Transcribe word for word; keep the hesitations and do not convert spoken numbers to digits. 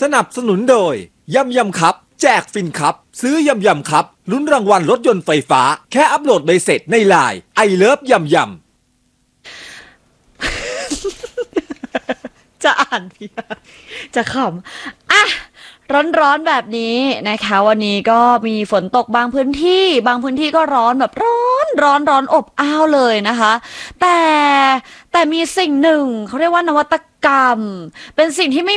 สนับสนุนโดยยำยำครับแจกฟินครับซื้อยำยำครับลุ้นรางวัลรถยนต์ไฟฟ้าแค่อัปโหลดใบเสร็จในไลน์ไอเลิฟยำยำจะอ่านพี่จะขำอ่ะร้อนๆแบบนี้นะคะวันนี้ก็มีฝนตกบางพื้นที่บางพื้นที่ก็ร้อนแบบร้อนร้อนร้อนอบอ้าวเลยนะคะแต่แต่มีสิ่งหนึ่งเขาเรียกว่านวัตกรรมเป็นสิ่งที่ไม่